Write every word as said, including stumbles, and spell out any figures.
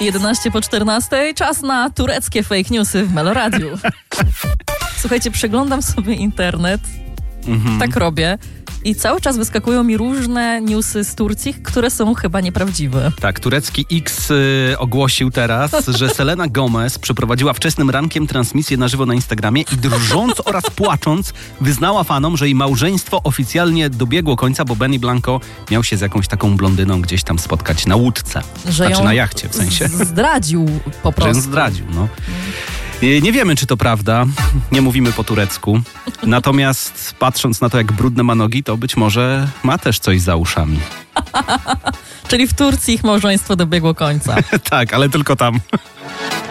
jedenaście po czternastej, czas na tureckie fake newsy w Meloradiu. Słuchajcie, przeglądam sobie internet, mhm. tak robię, i cały czas wyskakują mi różne newsy z Turcji, które są chyba nieprawdziwe. Tak, turecki X y, ogłosił teraz, że Selena Gomez przeprowadziła wczesnym rankiem transmisję na żywo na Instagramie i drżąc oraz płacząc wyznała fanom, że jej małżeństwo oficjalnie dobiegło końca, bo Benny Blanco miał się z jakąś taką blondyną gdzieś tam spotkać na łódce. Że znaczy ją na jachcie w sensie. zdradził po prostu. Że ją zdradził, no. Nie wiemy, czy to prawda. Nie mówimy po turecku. Natomiast patrząc na to, jak brudne ma nogi, to być może ma też coś za uszami. Czyli w Turcji ich małżeństwo dobiegło końca. Tak, ale tylko tam.